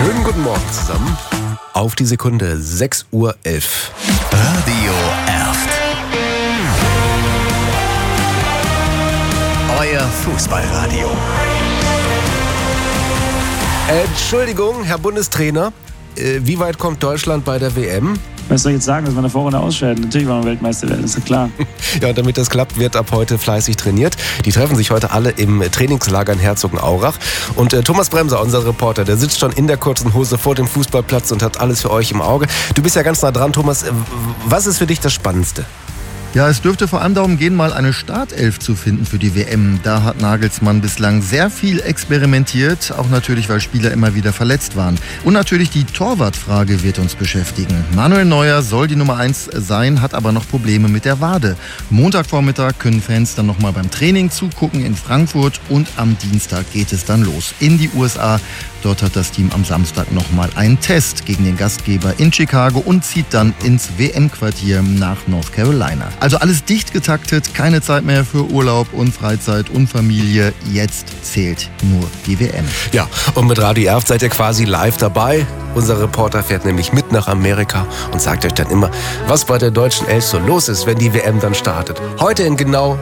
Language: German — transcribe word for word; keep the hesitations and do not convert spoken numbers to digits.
Schönen guten Morgen zusammen. Auf die Sekunde sechs Uhr elf. Radio Erft. Euer Fußballradio. Entschuldigung, Herr Bundestrainer, äh, wie weit kommt Deutschland bei der W M? Was soll ich jetzt sagen, dass wir in der Vorrunde ausscheiden? Natürlich wollen wir Weltmeister werden, ist ja klar. Ja, und damit das klappt, wird ab heute fleißig trainiert. Die treffen sich heute alle im Trainingslager in Herzogenaurach. Und äh, Thomas Bremser, unser Reporter, der sitzt schon in der kurzen Hose vor dem Fußballplatz und hat alles für euch im Auge. Du bist ja ganz nah dran, Thomas. Was ist für dich das Spannendste? Ja, es dürfte vor allem darum gehen, mal eine Startelf zu finden für die W M. Da hat Nagelsmann bislang sehr viel experimentiert, auch natürlich, weil Spieler immer wieder verletzt waren. Und natürlich die Torwartfrage wird uns beschäftigen. Manuel Neuer soll die Nummer eins sein, hat aber noch Probleme mit der Wade. Montagvormittag können Fans dann nochmal beim Training zugucken in Frankfurt und am Dienstag geht es dann los in die U S A. Dort hat das Team am Samstag nochmal einen Test gegen den Gastgeber in Chicago und zieht dann ins W M-Quartier nach North Carolina. Also alles dicht getaktet, keine Zeit mehr für Urlaub und Freizeit und Familie. Jetzt zählt nur die W M. Ja, und mit Radio Erft seid ihr quasi live dabei. Unser Reporter fährt nämlich mit nach Amerika und sagt euch dann immer, was bei der deutschen Elf so los ist, wenn die W M dann startet. Heute in genau